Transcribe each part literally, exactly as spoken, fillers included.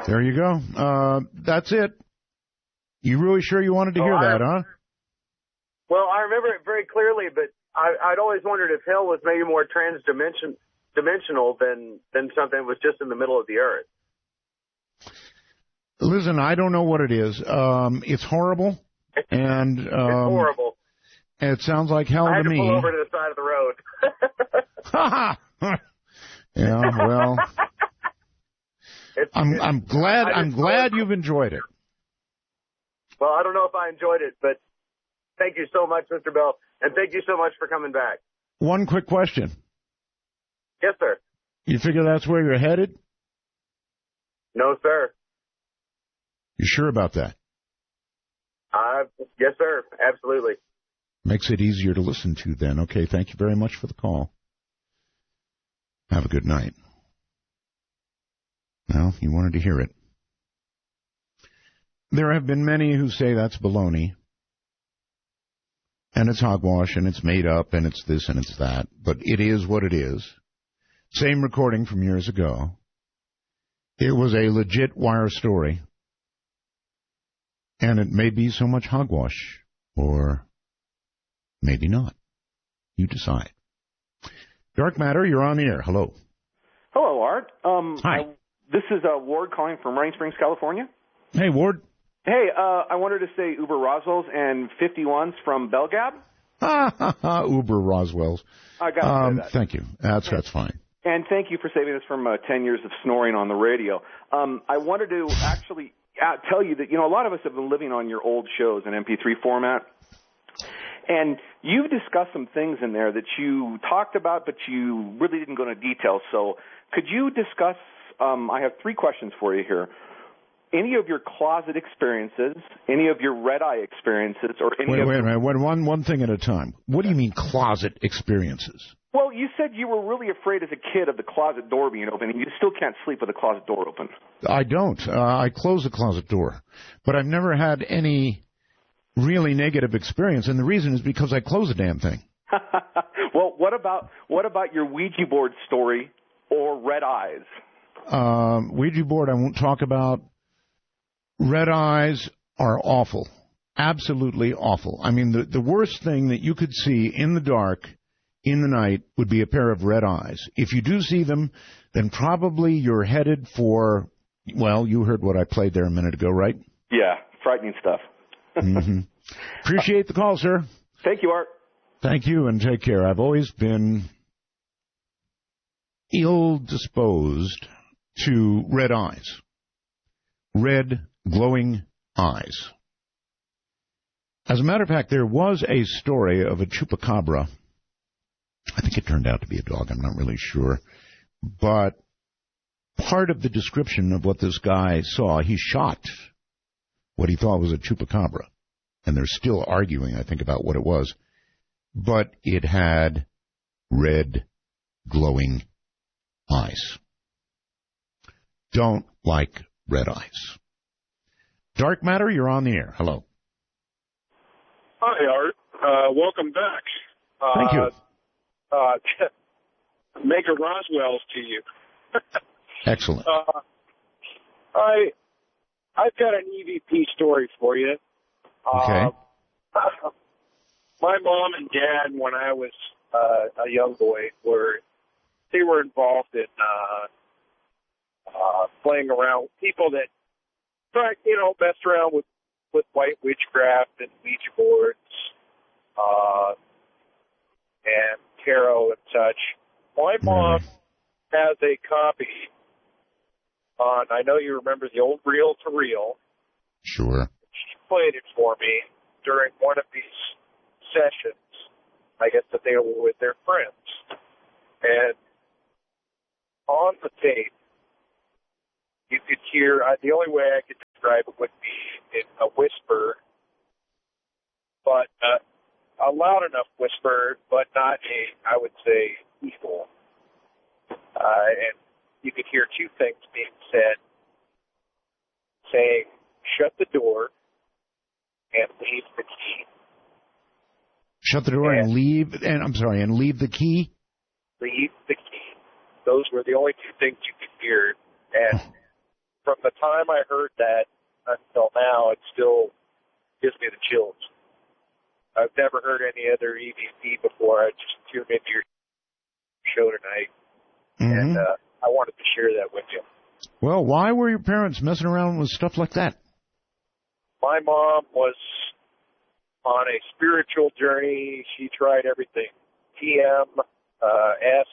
There you go. Uh, that's it. You really sure you wanted to oh, hear I, that, huh? Well, I remember it very clearly, but I, I'd always wondered if hell was maybe more trans-dimension, dimensional than, than something that was just in the middle of the earth. Listen, I don't know what it is. Um, it's horrible. And, um, it's horrible. It sounds like hell I had to, to me. pull over to the side of the road. Ha ha! Yeah, well, it's, I'm it's, I'm glad I'm glad you've enjoyed it. Well, I don't know if I enjoyed it, but thank you so much, Mister Bell, and thank you so much for coming back. One quick question. Yes, sir. You figure that's where you're headed? No, sir. You sure about that? Uh, yes, sir. Absolutely. Makes it easier to listen to then. Okay, thank you very much for the call. Have a good night. Well, you wanted to hear it. There have been many who say that's baloney, and it's hogwash, and it's made up, and it's this, and it's that, but it is what it is. Same recording from years ago. It was a legit wire story, and it may be so much hogwash, or maybe not. You decide. Dark Matter, you're on the air. Hello. Hello, Art. Um, Hi. I, this is uh, Ward calling from Rain Springs, California. Hey, Ward. Hey, uh, I wanted to say Uber Roswell's and fifty-ones from Belgab. Ha, ha, ha, Uber Roswell's. I got to um, say that. Thank you. That's, that's fine. And thank you for saving us from uh, ten years of snoring on the radio. Um, I wanted to actually uh, tell you that, you know, a lot of us have been living on your old shows in M P three format. And you've discussed some things in there that you talked about, but you really didn't go into detail. So could you discuss, um, I have three questions for you here. Any of your closet experiences, any of your red-eye experiences, or any wait, of wait a your... minute. One, one, one thing at a time. What do you mean closet experiences? Well, you said you were really afraid as a kid of the closet door being open, and you still can't sleep with the closet door open. I don't. Uh, I close the closet door. But I've never had any really negative experience, and the reason is because I close the damn thing. Well, what about what about your Ouija board story or red eyes? Um, Ouija board I won't talk about. Red eyes are awful. Absolutely awful. I mean, the, the worst thing that you could see in the dark, in the night, would be a pair of red eyes. If you do see them, then probably you're headed for, well, you heard what I played there a minute ago, right? Yeah, frightening stuff. Mm-hmm. Appreciate the call, sir. Thank you, Art. Thank you, and take care. I've always been ill-disposed to red eyes. Red, glowing eyes. As a matter of fact, there was a story of a chupacabra. I think it turned out to be a dog. I'm not really sure. But part of the description of what this guy saw, he shot what he thought was a chupacabra. And they're still arguing, I think, about what it was. But it had red, glowing eyes. Don't like red eyes. Dark Matter, you're on the air. Hello. Hi, Art. Uh, welcome back. Uh, Thank you. Uh, Maker Roswell's to you. Excellent. Uh, I, I've got an E V P story for you. Okay. Uh, my mom and dad, when I was uh, a young boy, were they were involved in uh, uh, playing around with people that, you know, messed around with, with white witchcraft and Ouija boards uh, and tarot and such. My mom Really? has a copy on, I know you remember the old reel to reel. Sure. She played it for me during one of these sessions, I guess that they were with their friends. And on the tape, you could hear, uh, the only way I could describe it would be in a whisper, but uh, a loud enough whisper, but not a, I would say, evil. Uh, and you could hear two things being said, saying, shut the door and leave the key. Shut the door and, and leave, and I'm sorry, and leave the key? Leave the key. Those were the only two things you could hear. And from the time I heard that until now, it still gives me the chills. I've never heard any other E V P before. I just tuned into your show tonight, mm-hmm. and uh, I wanted to share that with you. Well, why were your parents messing around with stuff like that? My mom was on a spiritual journey. She tried everything. T M, uh, S,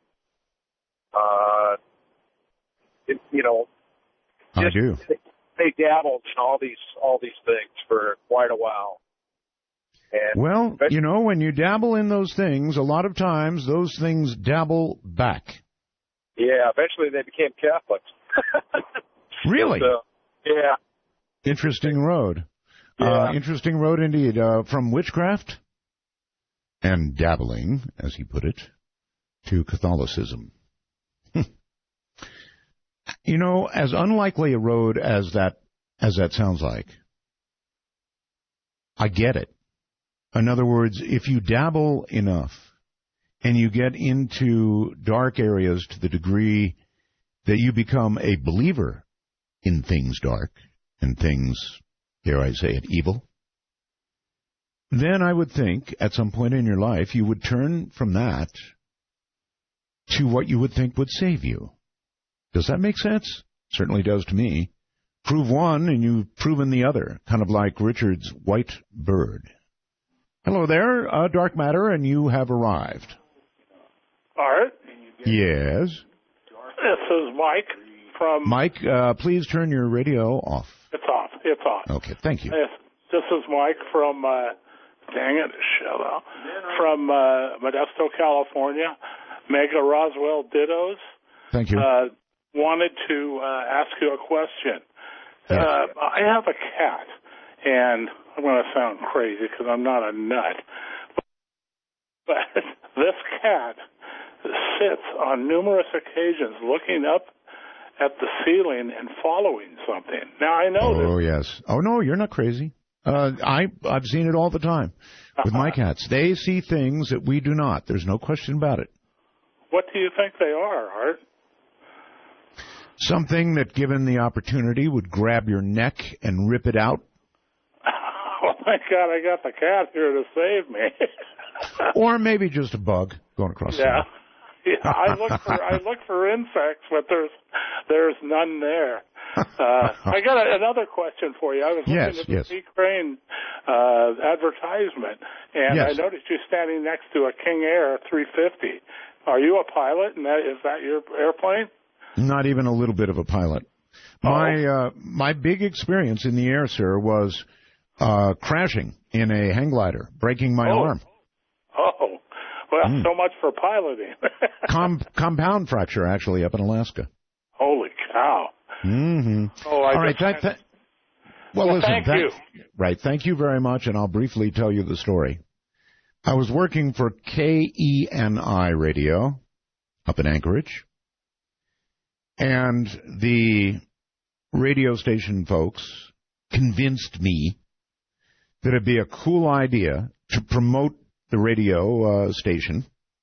uh, it, you know, I just, do. They, they dabbled in all these all these things for quite a while. And well, you know, when you dabble in those things, a lot of times those things dabble back. Yeah, eventually they became Catholics. Really? So, yeah. Interesting road. Yeah. Uh, interesting road indeed. Uh, from witchcraft and dabbling, as he put it, to Catholicism. You know, as unlikely a road as that as that sounds like, I get it. In other words, if you dabble enough and you get into dark areas to the degree that you become a believer in things dark and things, dare I say it, evil, then I would think at some point in your life you would turn from that to what you would think would save you. Does that make sense? Certainly does to me. Prove one and you've proven the other, kind of like Richard's white bird. Hello there, uh, Dark Matter, and you have arrived. Art? Yes? This is Mike from... Mike, uh, please turn your radio off. It's off. It's off. Okay, thank you. Yes, this is Mike from, uh, dang it, shut up, from uh, Modesto, California. Mega Roswell Dittos. Thank you. Uh, wanted to uh, ask you a question. Yes. Uh, I have a cat, and I'm going to sound crazy because I'm not a nut. But this cat sits on numerous occasions looking up at the ceiling and following something. Now, I know that... Oh, yes. Oh, no, you're not crazy. Uh, I, I've seen it all the time with my cats. They see things that we do not. There's no question about it. What do you think they are, Art? Something that, given the opportunity, would grab your neck and rip it out. Oh, my God, I got the cat here to save me. Or maybe just a bug going across yeah. the Yeah, I look for I look for insects, but there's there's none there. Uh, I got a, another question for you. I was looking yes, at the yes. Sea Crane uh, advertisement, and yes. I noticed you standing next to a King Air three fifty. Are you a pilot, and that, is that your airplane? Not even a little bit of a pilot. Oh. My uh, my big experience in the air, sir, was uh, crashing in a hang glider, breaking my oh. arm. Oh, well, Mm. so much for piloting. Com- compound fracture, actually, up in Alaska. Holy cow. Mm-hmm. Oh, I All right. just... Th- th- well, well, listen. thank th- you. Right. Thank you very much, and I'll briefly tell you the story. I was working for K E N I Radio up in Anchorage, and the radio station folks convinced me that it'd be a cool idea to promote the radio uh, station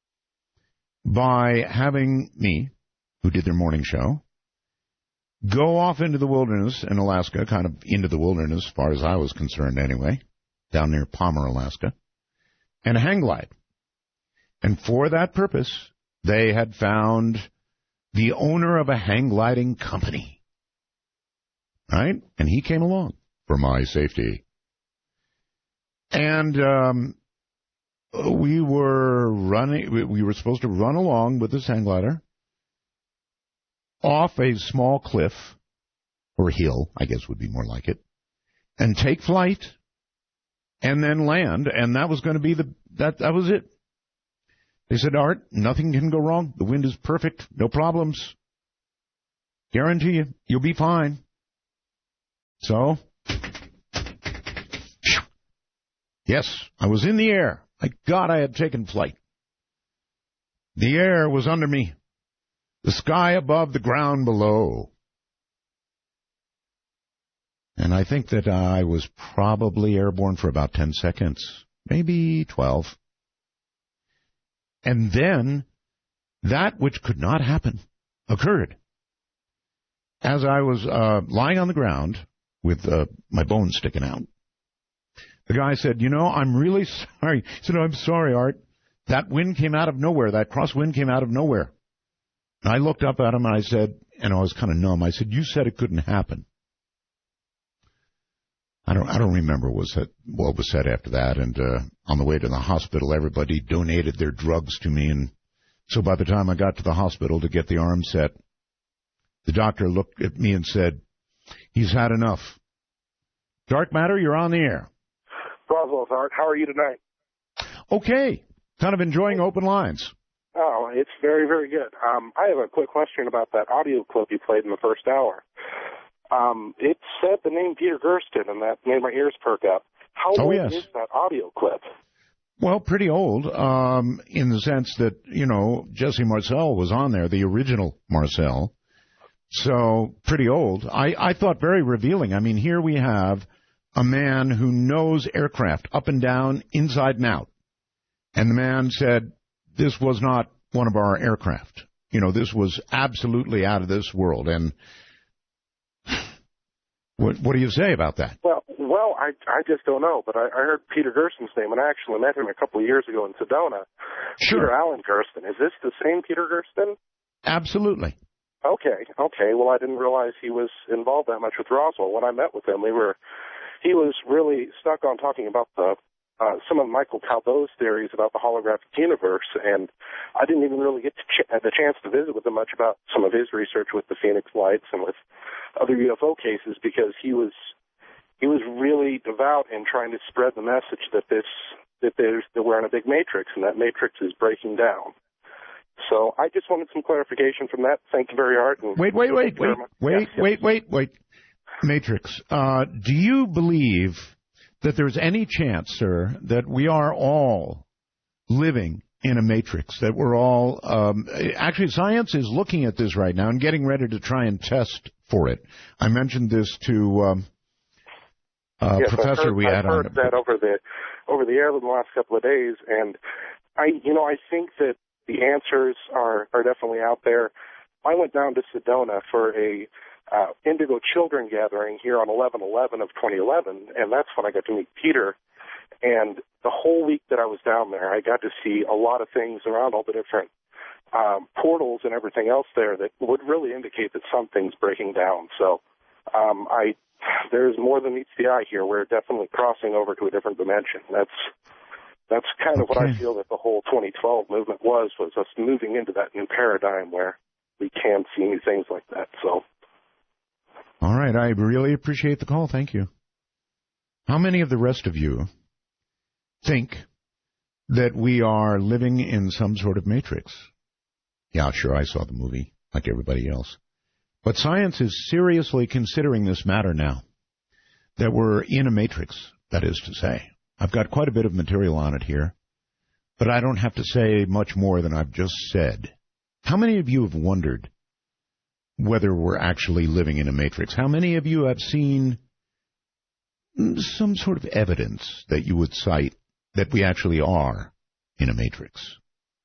by having me, who did their morning show, go off into the wilderness in Alaska, kind of into the wilderness as far as I was concerned anyway, down near Palmer, Alaska, and hang glide. And for that purpose, they had found the owner of a hang gliding company. Right? And he came along for my safety. And um, we were running, we were supposed to run along with this hang glider off a small cliff, or hill, I guess would be more like it, and take flight, and then land, and that was going to be the, that, that was it. They said, Art, nothing can go wrong. The wind is perfect. No problems. Guarantee you, you'll be fine. So, yes, I was in the air. My God, I had taken flight. The air was under me. The sky above, the ground below. And I think that I was probably airborne for about ten seconds, maybe twelve. And then that which could not happen occurred. as I was uh, lying on the ground with uh, my bones sticking out, the guy said, you know, I'm really sorry. He said, I'm sorry, Art. That wind came out of nowhere. That crosswind came out of nowhere. And I looked up at him and I said, and I was kind of numb. I said, you said it couldn't happen. I don't I don't remember what was, said, what was said after that. And uh, on the way to the hospital, everybody donated their drugs to me. And so by the time I got to the hospital to get the arm set, the doctor looked at me and said, he's had enough. Dark Matter, you're on the air. Roswell, Art, how are you tonight? Okay. Kind of enjoying open lines. Oh, it's very, very good. Um, I have a quick question about that audio clip you played in the first hour. Um, it said the name Peter Gersten, and that made my ears perk up. How oh, old yes. is that audio clip? Well, pretty old, um, in the sense that, you know, Jesse Marcel was on there, the original Marcel. So, pretty old. I, I thought very revealing. I mean, here we have a man who knows aircraft up and down, inside and out. And the man said, this was not one of our aircraft. You know, this was absolutely out of this world. And what, what do you say about that? Well, well, I I just don't know. But I, I heard Peter Gersten's name, and I actually met him a couple of years ago in Sedona. Sure. Peter Allen Gersten. Is this the same Peter Gersten? Absolutely. Okay, okay. Well, I didn't realize he was involved that much with Roswell. When I met with him, we were, he was really stuck on talking about the uh, some of Michael Talbot's theories about the holographic universe, and I didn't even really get to ch- the chance to visit with him much about some of his research with the Phoenix Lights and with other U F O cases, because he was he was really devout in trying to spread the message that this that there's that we're in a big matrix and that matrix is breaking down. So I just wanted some clarification from that. Thank you very much. Wait, wait, wait, wait, wait, yes, wait, wait, wait. Matrix. Uh, do you believe that there's any chance, sir, that we are all living in a matrix, that we're all... Um, actually, science is looking at this right now and getting ready to try and test for it. I mentioned this to um, a yes, professor I've heard, we had I've heard on... that over the, over the air in the last couple of days, and I, you know, I think that the answers are, are definitely out there. I went down to Sedona for a uh, Indigo Children gathering here on eleven eleven of twenty eleven, and that's when I got to meet Peter. And the whole week that I was down there, I got to see a lot of things around all the different um, portals and everything else there that would really indicate that something's breaking down. So um, I, there's more than meets the eye here. We're definitely crossing over to a different dimension. That's That's kind of okay. what I feel that the whole twenty twelve movement was, was us moving into that new paradigm where we can see new things like that. So, all right. I really appreciate the call. Thank you. How many of the rest of you think that we are living in some sort of matrix? Yeah, sure, I saw the movie like everybody else. But science is seriously considering this matter now, that we're in a matrix, that is to say. I've got quite a bit of material on it here, but I don't have to say much more than I've just said. How many of you have wondered whether we're actually living in a matrix? How many of you have seen some sort of evidence that you would cite that we actually are in a matrix?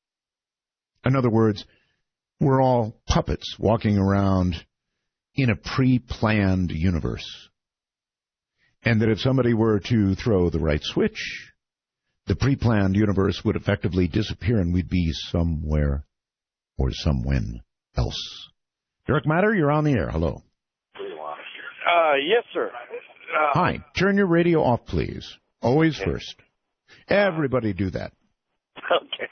In other words, we're all puppets walking around in a pre-planned universe. And that if somebody were to throw the right switch, the pre-planned universe would effectively disappear and we'd be somewhere or somewhen else. Dark Matter, you're on the air. Hello. Uh, yes, sir. Uh, Hi. Turn your radio off, please. Always okay. First. Everybody do that. Okay.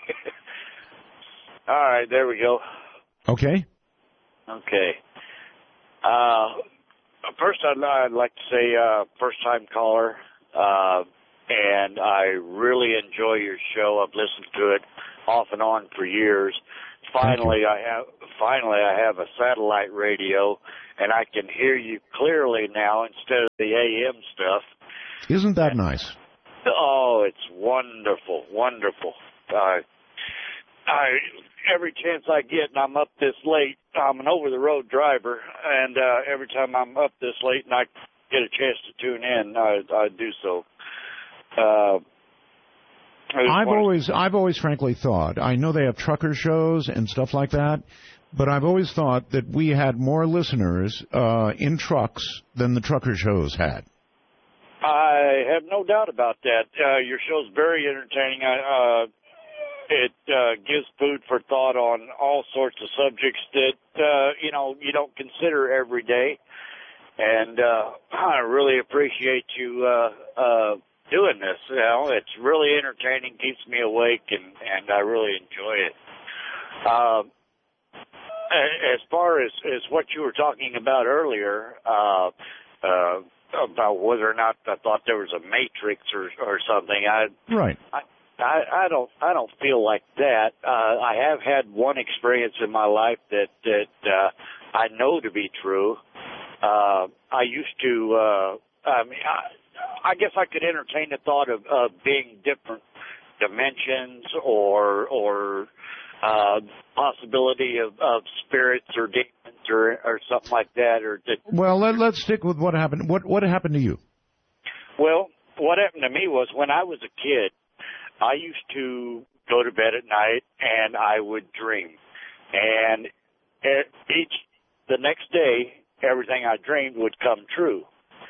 All right, there we go. Okay. Okay. Uh... First, I'd, I'd like to say uh, first-time caller, uh, and I really enjoy your show. I've listened to it off and on for years. Finally, I have finally I have a satellite radio, and I can hear you clearly now instead of the A M stuff. Isn't that nice? Oh, it's wonderful, wonderful. Uh, I every chance I get, and I'm up this late. I'm an over-the-road driver, and uh, every time I'm up this late and I get a chance to tune in, I, I do so. Uh, I've always, I've always frankly thought, I know they have trucker shows and stuff like that, But I've always thought that we had more listeners uh, in trucks than the trucker shows had. I have no doubt about that. Uh, your show's very entertaining. I, uh, it uh, gives food for thought on all sorts of subjects that, uh, you know, you don't consider every day. And uh, I really appreciate you uh, uh, doing this. You know, it's really entertaining, keeps me awake, and, and I really enjoy it. Uh, as far as, as what you were talking about earlier, uh, uh, about whether or not I thought there was a matrix or, or something, I, right. I, I, I don't, I don't feel like that. Uh, I have had one experience in my life that, that, uh, I know to be true. Uh, I used to, uh, I mean, I, I guess I could entertain the thought of, of being different dimensions or, or, uh, possibility of, of spirits or demons or, or something like that. Or that, well, let, let's stick with what happened. What, what happened to you? Well, what happened to me was when I was a kid, I used to go to bed at night and I would dream. And each, the next day, everything I dreamed would come true.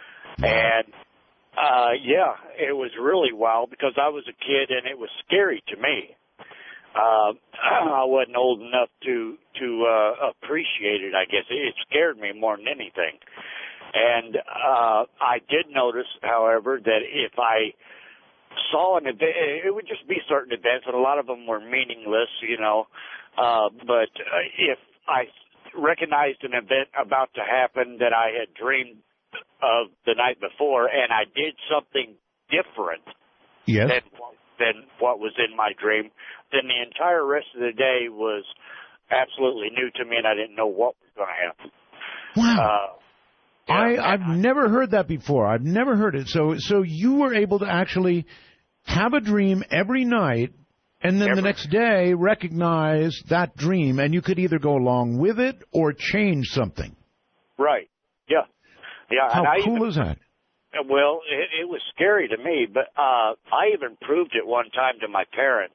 And, uh, yeah, it was really wild because I was a kid and it was scary to me. Uh, I wasn't old enough to, to, uh, appreciate it, I guess. It scared me more than anything. And, uh, I did notice, however, that if I saw an event, it would just be certain events, and a lot of them were meaningless, you know, uh, but uh, if I recognized an event about to happen that I had dreamed of the night before, and I did something different yes. than, than what was in my dream, then the entire rest of the day was absolutely new to me, and I didn't know what was going to happen. Wow. Uh, yeah, I, I've I, never heard that before. I've never heard it. So, so you were able to actually have a dream every night, and then every, the next day recognize that dream, and you could either go along with it or change something. Right. Yeah. Yeah. How and I cool even, is that? Well, it, it was scary to me, but uh, I even proved it one time to my parents.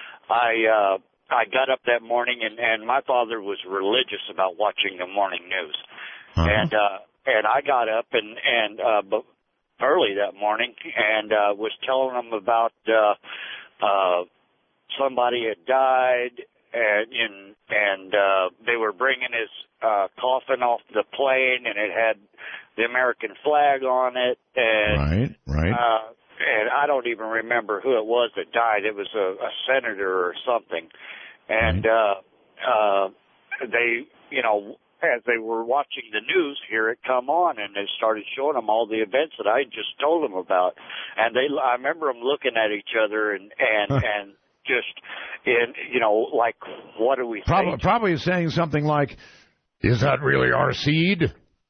I uh, I got up that morning, and, and my father was religious about watching the morning news, uh-huh. and uh, and I got up and and uh, but early that morning and uh, was telling them about uh, uh, somebody had died, and and, and uh, they were bringing his uh, coffin off the plane, and it had the American flag on it, and right, right. Uh, and I don't even remember who it was that died. It was a, a senator or something. And, uh, uh, they, you know, as they were watching the news, here it come on, and they started showing them all the events that I just told them about. And they, I remember them looking at each other and, and, and just, in, you know, like, what do we probably, say? Probably saying something like, is that really our seed?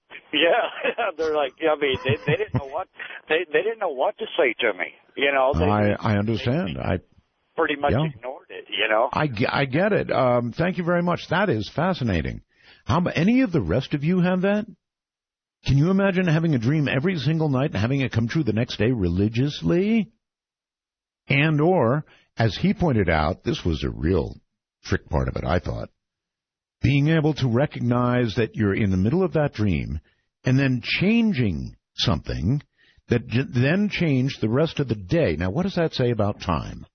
Yeah, they're like, I mean, they, they didn't know what they they didn't know what to say to me. You know, they, I I understand. I pretty much yeah. ignored it. You know, I, I get it. Um, thank you very much. That is fascinating. How any of the rest of you have that? Can you imagine having a dream every single night and having it come true the next day religiously? And or, as he pointed out, this was a real trick part of it, I thought, being able to recognize that you're in the middle of that dream and then changing something that j- then changed the rest of the day. Now, what does that say about time?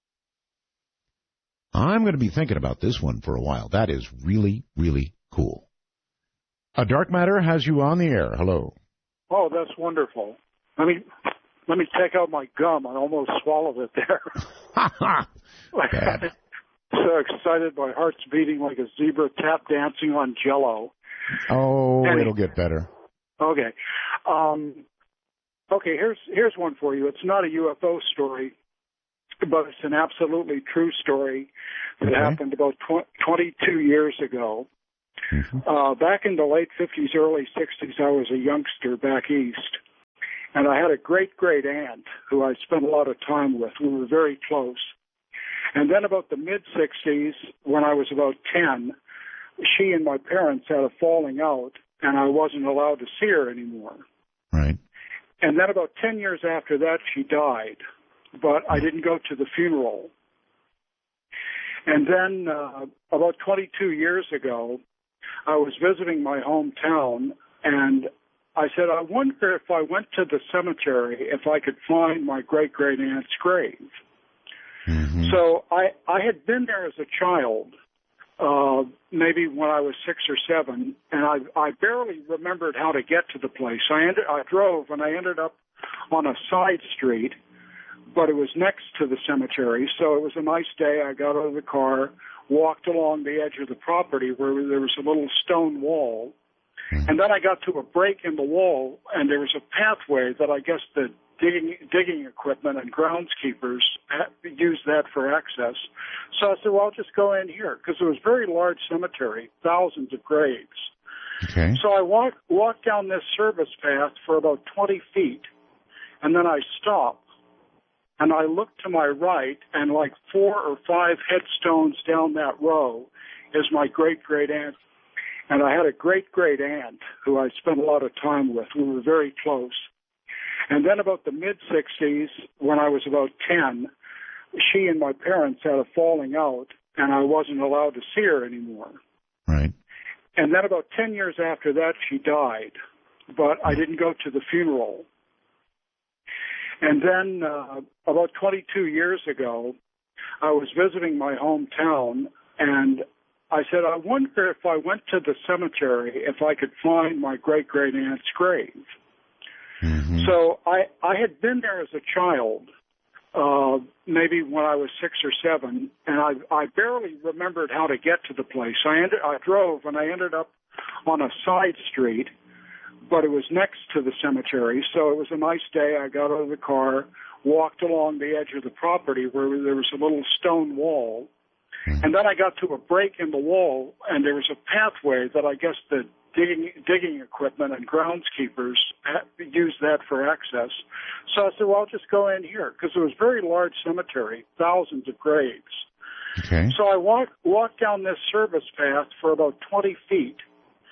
I'm going to be thinking about this one for a while. That is really, really cool. A Dark Matter has you on the air. Hello. Oh, that's wonderful. Let me let me take out my gum. I almost swallowed it there. Bad. So excited, my heart's beating like a zebra tap dancing on Jell-O. Oh, anyway, it'll get better. Okay. Um, okay, here's here's one for you. It's not a U F O story, but it's an absolutely true story that okay. happened about tw- twenty-two years ago. Mm-hmm. Uh, back in the late fifties, early sixties, I was a youngster back east, and I had a great-great aunt who I spent a lot of time with. We were very close. And then about the mid-sixties, when I was about ten, she and my parents had a falling out, and I wasn't allowed to see her anymore. Right. And then about ten years after that, she died, but I didn't go to the funeral. And then uh, about twenty-two years ago, I was visiting my hometown, and I said, I wonder if I went to the cemetery if I could find my great-great-aunt's grave. Mm-hmm. So I, I had been there as a child, uh, maybe when I was six or seven, and I, I barely remembered how to get to the place. I, ended, I drove, and I ended up on a side street, but it was next to the cemetery, so it was a nice day. I got out of the car, walked along the edge of the property where there was a little stone wall, and then I got to a break in the wall, and there was a pathway that I guess the digging, digging equipment and groundskeepers used that for access. So I said, well, I'll just go in here, because it was a very large cemetery, thousands of graves. Okay. So I walked, walked down this service path for about twenty feet, and then I stopped. And I looked to my right, and like four or five headstones down that row is my great-great-aunt. And I had a great-great-aunt who I spent a lot of time with. We were very close. And then about the mid-sixties, when I was about ten, she and my parents had a falling out, and I wasn't allowed to see her anymore. Right. And then about ten years after that, she died. But I didn't go to the funeral. And then uh, about twenty-two years ago, I was visiting my hometown, and I said, I wonder if I went to the cemetery if I could find my great-great-aunt's grave. Mm-hmm. So I, I had been there as a child, uh, maybe when I was six or seven, and I, I barely remembered how to get to the place. I, ended, I drove, and I ended up on a side street, but it was next to the cemetery, so it was a nice day. I got out of the car, walked along the edge of the property where there was a little stone wall, and then I got to a break in the wall, and there was a pathway that I guess the digging, digging equipment and groundskeepers used that for access. So I said, well, I'll just go in here, because it was a very large cemetery, thousands of graves. Okay. So I walked, walked down this service path for about twenty feet,